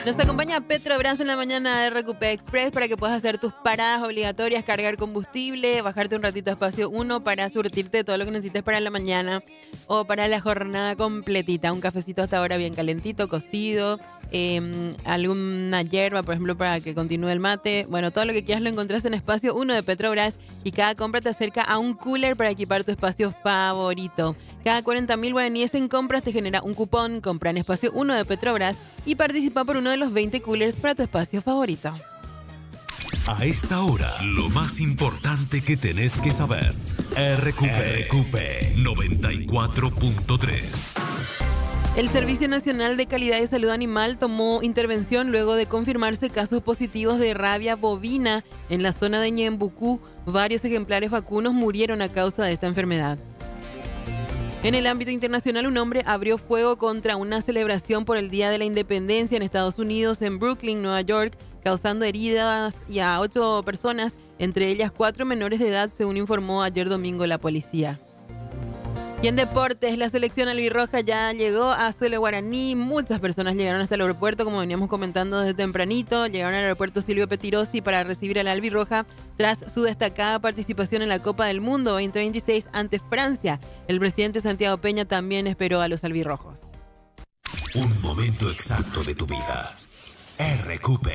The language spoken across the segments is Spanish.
Nos acompaña Petrobras en la mañana de RQP Express para que puedas hacer tus paradas obligatorias, cargar combustible, bajarte un ratito a espacio 1 para surtirte todo lo que necesites para la mañana o para la jornada completita. Un cafecito hasta ahora bien calentito, cocido, alguna hierba, por ejemplo, para que continúe el mate. Bueno, todo lo que quieras lo encontrás en espacio 1 de Petrobras y cada compra te acerca a un cooler para equipar tu espacio favorito. Cada 40.000 guaraníes en compras te genera un cupón. Compra en espacio 1 de Petrobras y participa por uno de los 20 coolers para tu espacio favorito. A esta hora, lo más importante que tenés que saber. RQP 94.3. El Servicio Nacional de Calidad y Salud Animal tomó intervención luego de confirmarse casos positivos de rabia bovina en la zona de Ñembucú. Varios ejemplares vacunos murieron a causa de esta enfermedad. En el ámbito internacional, un hombre abrió fuego contra una celebración por el Día de la Independencia en Estados Unidos, en Brooklyn, Nueva York, causando heridas a 8 personas, entre ellas 4 menores de edad, según informó ayer domingo la policía. Y en deportes, la selección albirroja ya llegó a Suelo Guaraní. Muchas personas llegaron hasta el aeropuerto, como veníamos comentando desde tempranito. Llegaron al aeropuerto Silvio Pettirossi para recibir a la albirroja tras su destacada participación en la Copa del Mundo 2026 ante Francia. El presidente Santiago Peña también esperó a los albirrojos. Un momento exacto de tu vida. RQP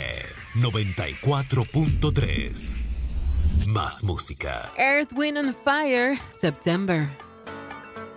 94.3. Más música. Earth, Wind and Fire, September.